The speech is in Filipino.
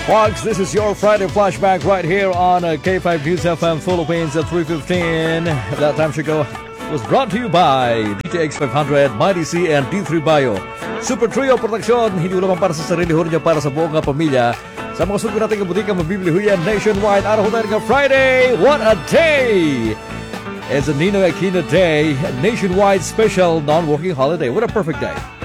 Folks, this is your Friday flashback right here on K5 News FM Philippines at 3:15. That time should go was brought to you by DTX 500, Mighty C, and D3 Bio. Super Trio Production, hindi lamang para sa sarili ho niya, para sa buong pamilya. Sa mga sugo natin kabutika, mabibili ho yan nationwide. Araw ho tayo Friday, what a day! It's a Ninoy Aquino Day, nationwide special non-working holiday. What a perfect day.